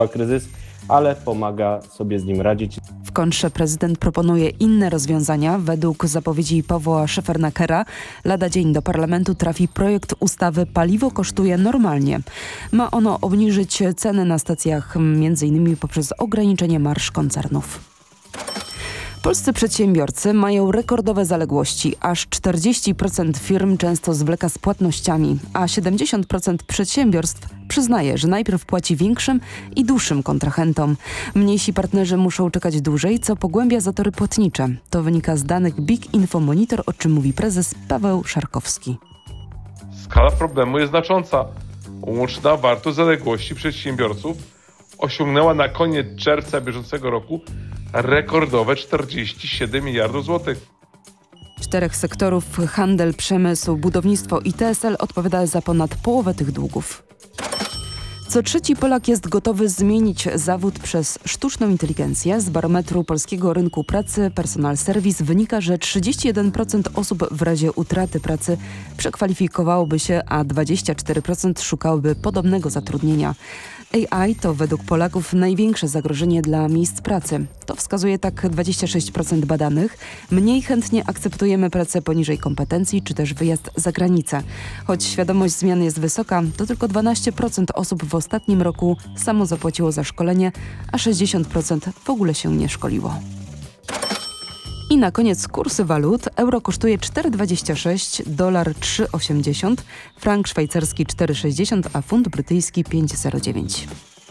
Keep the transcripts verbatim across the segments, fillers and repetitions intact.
kryzys, ale pomaga sobie z nim radzić. W kontrze prezydent proponuje inne rozwiązania. Według zapowiedzi Pawła Szefernakera lada dzień do parlamentu trafi projekt ustawy Paliwo kosztuje normalnie. Ma ono obniżyć ceny na stacjach między innymi poprzez ograniczenie marż koncernów. Polscy przedsiębiorcy mają rekordowe zaległości. Aż czterdzieści procent firm często zwleka z płatnościami, a siedemdziesiąt procent przedsiębiorstw przyznaje, że najpierw płaci większym i dłuższym kontrahentom. Mniejsi partnerzy muszą czekać dłużej, co pogłębia zatory płatnicze. To wynika z danych Big Info Monitor, o czym mówi prezes Paweł Szarkowski. Skala problemu jest znacząca. Łączna wartość zaległości przedsiębiorców osiągnęła na koniec czerwca bieżącego roku rekordowe czterdzieści siedem miliardów złotych. Czterech sektorów: handel, przemysł, budownictwo i T S L odpowiada za ponad połowę tych długów. Co trzeci Polak jest gotowy zmienić zawód przez sztuczną inteligencję. Z barometru polskiego rynku pracy Personal Service wynika, że trzydzieści jeden procent osób w razie utraty pracy przekwalifikowałoby się, a dwadzieścia cztery procent szukałoby podobnego zatrudnienia. A I to według Polaków największe zagrożenie dla miejsc pracy. To wskazuje tak dwadzieścia sześć procent badanych. Mniej chętnie akceptujemy pracę poniżej kompetencji czy też wyjazd za granicę. Choć świadomość zmian jest wysoka, to tylko dwanaście procent osób w ostatnim roku samo zapłaciło za szkolenie, a sześćdziesiąt procent w ogóle się nie szkoliło. I na koniec kursy walut. Euro kosztuje cztery dwadzieścia sześć, dolar trzy osiemdziesiąt, frank szwajcarski cztery sześćdziesiąt, a funt brytyjski pięć zero dziewięć.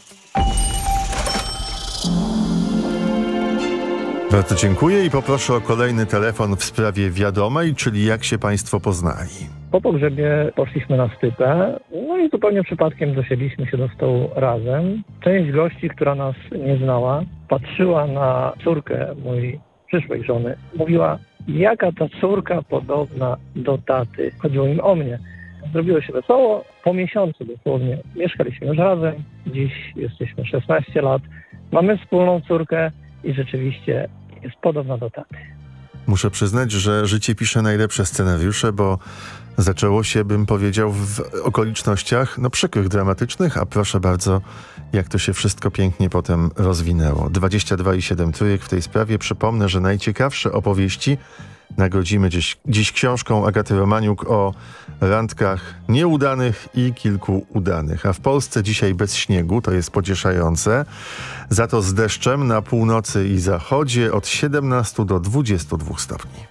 Bardzo dziękuję i poproszę o kolejny telefon w sprawie wiadomej, czyli jak się państwo poznali. Po pogrzebie poszliśmy na stypę, no i zupełnie przypadkiem dosiedliśmy się do stołu razem. Część gości, która nas nie znała, patrzyła na córkę mojej przyszłej żony. Mówiła, jaka ta córka podobna do taty. Chodziło im o mnie. Zrobiło się wesoło. Po miesiącu dosłownie mieszkaliśmy już razem. Dziś jesteśmy szesnaście lat. Mamy wspólną córkę i rzeczywiście jest podobna do taty. Muszę przyznać, że życie pisze najlepsze scenariusze, bo zaczęło się, bym powiedział, w okolicznościach no przykrych, dramatycznych, a proszę bardzo, jak to się wszystko pięknie potem rozwinęło. dwadzieścia dwa i siedem trójek w tej sprawie. Przypomnę, że najciekawsze opowieści nagrodzimy dziś, dziś książką Agaty Romaniuk o randkach nieudanych i kilku udanych. A w Polsce dzisiaj bez śniegu, to jest pocieszające. Za to z deszczem na północy i zachodzie od siedemnastu do dwudziestu dwóch stopni.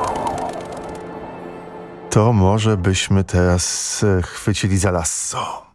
To może byśmy teraz chwycili za lasso.